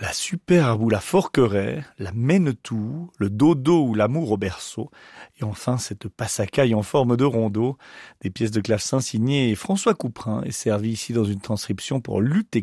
la superbe ou la forquerait, la mène-tout, le dodo ou l'amour au berceau, et enfin cette passacaille en forme de rondeau, des pièces de clavecin signées François Couperin et servies ici dans une transcription pour lutter